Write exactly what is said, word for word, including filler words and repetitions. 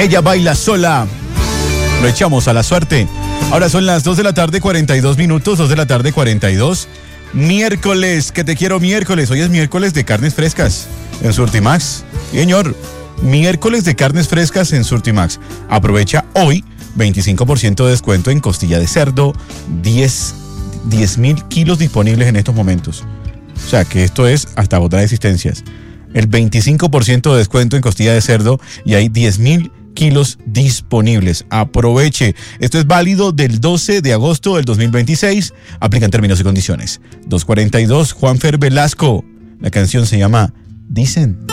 Ella baila sola. Lo echamos a la suerte. Ahora son las dos de la tarde, cuarenta y dos minutos, dos de la tarde, cuarenta y dos. Miércoles, que te quiero miércoles. Hoy es miércoles de carnes frescas en Surtimax. Señor, miércoles de carnes frescas en Surtimax. Aprovecha hoy veinticinco por ciento de descuento en costilla de cerdo, diez mil kilos disponibles en estos momentos. O sea, que esto es hasta agotar existencias. El veinticinco por ciento de descuento en costilla de cerdo y hay diez mil kilos disponibles. Aproveche. Esto es válido del doce de agosto del dos mil veintiséis. Aplican términos y condiciones. dos cuarenta y dos, Juanfer Velasco. La canción se llama Dicen.